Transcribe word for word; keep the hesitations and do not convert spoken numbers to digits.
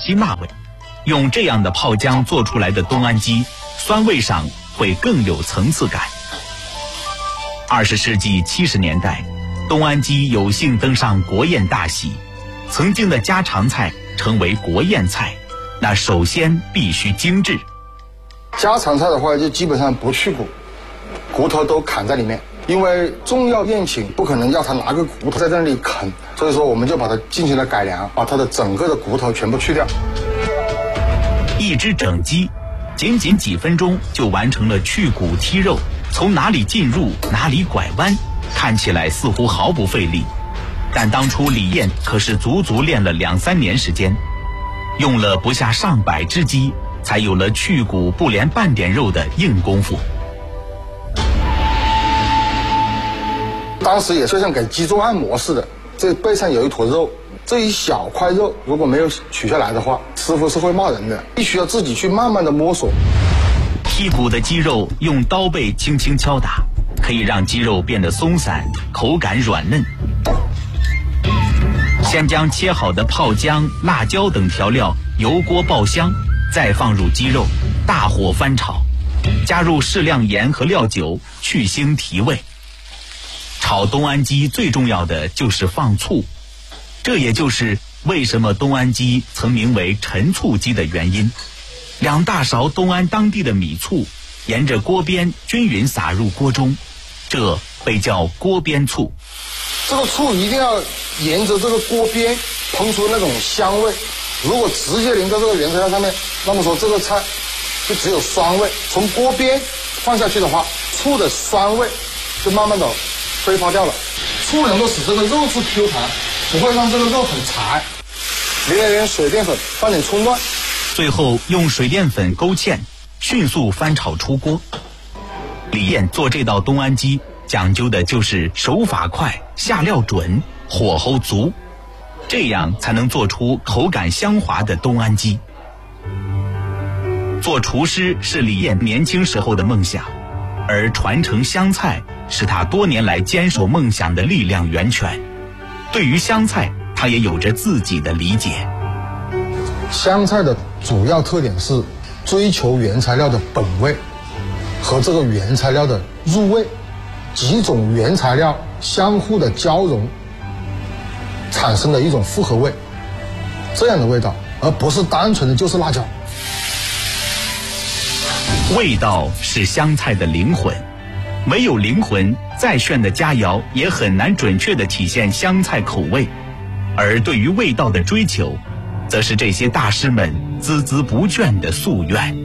辛辣味。用这样的泡姜做出来的东安鸡，酸味上会更有层次感。二十世纪七十年代，东安鸡有幸登上国宴大席，曾经的家常菜成为国宴菜，那首先必须精致。 家常菜的话，就基本上不去骨，骨头都砍在里面，因为重要宴请不可能要他拿个骨头在那里啃，所以说我们就把它进行了改良，把它的整个的骨头全部去掉。 一只整鸡，仅仅几分钟就完成了去骨剔肉，从哪里进入哪里拐弯，看起来似乎毫不费力，但当初李燕可是足足练了两三年时间，用了不下上百只鸡，才有了去骨不连半点肉的硬功夫。 当时也就像给鸡做按摩似的，这背上有一坨肉，这一小块肉如果没有取下来的话，师傅是会骂人的，必须要自己去慢慢的摸索。 剔骨的鸡肉用刀背轻轻敲打，可以让鸡肉变得松散，口感软嫩。先将切好的泡姜、辣椒等调料油锅爆香，再放入鸡肉，大火翻炒，加入适量盐和料酒，去腥提味。炒东安鸡最重要的就是放醋，这也就是为什么东安鸡曾名为陈醋鸡的原因。两大勺东安当地的米醋，沿着锅边均匀撒入锅中，这被叫锅边醋。 这个醋一定要沿着这个锅边喷出那种香味，如果直接淋在这个原材料上面，那么说这个菜就只有酸味。从锅边放下去的话，醋的酸味就慢慢的挥发掉了。醋能够使这个肉质 Q 弹，不会让这个肉很柴。淋了点水淀粉，放点葱段， 最后用水淀粉勾芡，迅速翻炒出锅。李燕做这道东安鸡讲究的就是手法快、下料准、火候足，这样才能做出口感香滑的东安鸡。做厨师是李燕年轻时候的梦想，而传承湘菜是他多年来坚守梦想的力量源泉。对于湘菜，他也有着自己的理解。 湘菜的主要特点是追求原材料的本味和这个原材料的入味，几种原材料相互的交融，产生的一种复合味，这样的味道，而不是单纯的就是辣椒。 味道是湘菜的灵魂，没有灵魂，再炫的佳肴也很难准确地体现湘菜口味。而对于味道的追求，则是这些大师们孜孜不倦的夙愿。